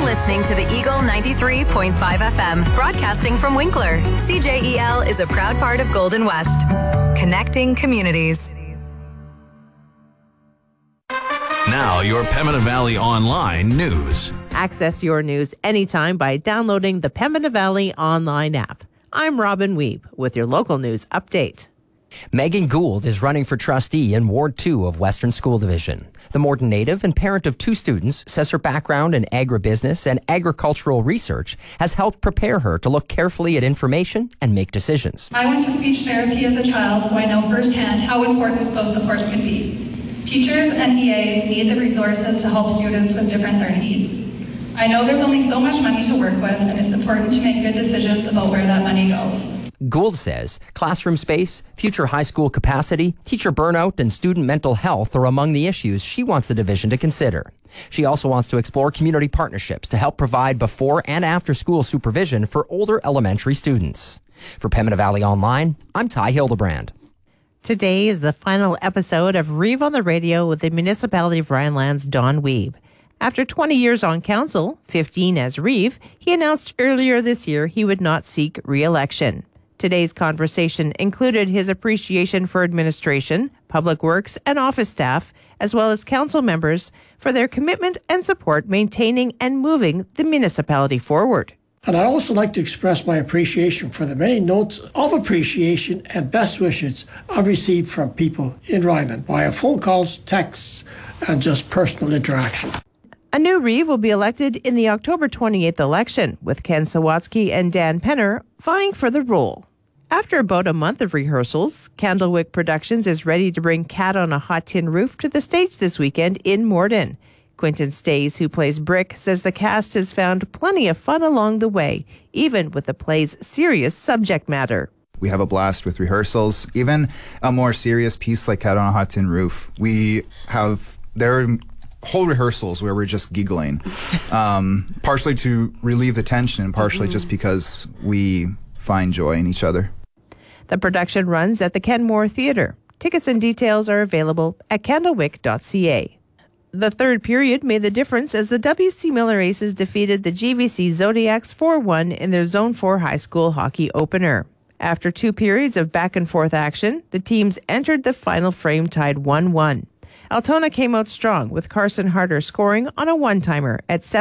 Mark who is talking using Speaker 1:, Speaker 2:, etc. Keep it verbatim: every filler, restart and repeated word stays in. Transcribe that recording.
Speaker 1: listening to the Eagle ninety-three point five F M, broadcasting from Winkler. C J E L is a proud part of Golden West, connecting communities.
Speaker 2: Now, your Pembina Valley Online news.
Speaker 3: Access your news anytime by downloading the Pembina Valley Online app. I'm Robin Weeb with your local news update.
Speaker 4: Megan Gould is running for trustee in Ward two of Western School Division. The Morton native and parent of two students says her background in agribusiness and agricultural research has helped prepare her to look carefully at information and make decisions.
Speaker 5: I went to speech therapy as a child, so I know firsthand how important those supports can be. Teachers and E As need the resources to help students with different learning needs. I know there's only so much money to work with, and it's important to make good decisions about where that money goes.
Speaker 4: Gould says classroom space, future high school capacity, teacher burnout, and student mental health are among the issues she wants the division to consider. She also wants to explore community partnerships to help provide before and after school supervision for older elementary students. For Pembina Valley Online, I'm Ty Hildebrand.
Speaker 3: Today is the final episode of Reeve on the Radio with the Municipality of Rhineland's Don Weeb. After twenty years on council, fifteen as Reeve, he announced earlier this year he would not seek re-election. Today's conversation included his appreciation for administration, public works, and office staff, as well as council members for their commitment and support maintaining and moving the municipality forward.
Speaker 6: And I'd also like to express my appreciation for the many notes of appreciation and best wishes I've received from people in Rhineland via phone calls, texts, and just personal interaction.
Speaker 3: A new Reeve will be elected in the October twenty-eighth election, with Ken Sawatsky and Dan Penner vying for the role. After about a month of rehearsals, Candlewick Productions is ready to bring Cat on a Hot Tin Roof to the stage this weekend in Morden. Quentin Stays, who plays Brick, says the cast has found plenty of fun along the way, even with the play's serious subject matter.
Speaker 7: We have a blast with rehearsals. Even a more serious piece like Cat on a Hot Tin Roof, we have... there are whole rehearsals where we're just giggling, um, partially to relieve the tension and partially mm-hmm. just because we find joy in each other.
Speaker 3: The production runs at the Kenmore Theatre. Tickets and details are available at candlewick dot c a. The third period made the difference as the W C Miller Aces defeated the G V C Zodiacs four one in their Zone four high school hockey opener. After two periods of back-and-forth action, the teams entered the final frame tied one one. Altona came out strong with Carson Harder scoring on a one-timer at seven.